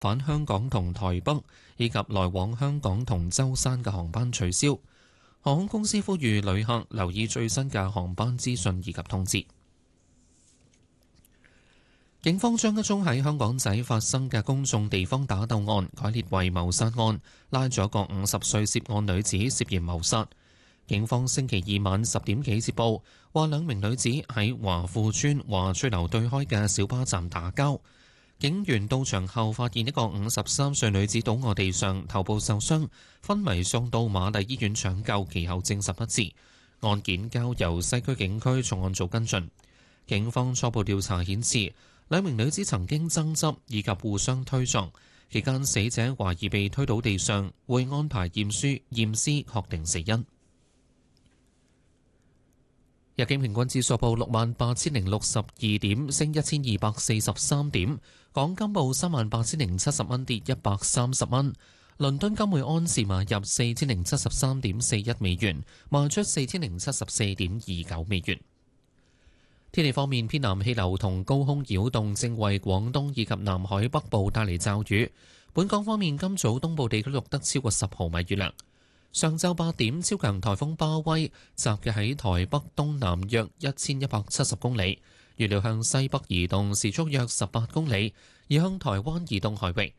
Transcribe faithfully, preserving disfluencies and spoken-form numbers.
返香港同台北以及來往香港同舟山嘅航班取消。航空公司呼籲旅客留意最新嘅航班資訊以及通知。警方將一宗喺香港仔發生嘅公眾地方打鬥案改列為謀殺案，拉咗個五十歲涉案女子涉嫌謀殺。警方星期二晚十點幾接報，話兩名女子喺華富邨華翠樓對開嘅小巴站打交。警員到場後發現一個五十三歲女子倒卧地上，頭部受傷，昏迷送到瑪麗醫院搶救，其後證實不治。案件交由西區警區重案組跟進。警方初步調查顯示，兩名女子曾經爭執以及互相推撞，期間死者懷疑被推倒地上，會安排驗屍驗屍確定死因。日經平均指數報六萬八千零六十二點，升一千二百四十三點。港金報三萬八千零七十蚊，跌一百三十蚊。倫敦金每安士買入四千零七十三點四一美元，賣出四千零七十四點二九美元。天氣方面，偏南氣流同高空擾動正為廣東以及南海北部帶嚟驟雨。本港方面，今早東部地區錄得超過十毫米雨量。上晝八點，超強颱風巴威集結喺台北東南約一千一百七十公里，預料向西北移動，時速約十八公里，而向台灣移動海域。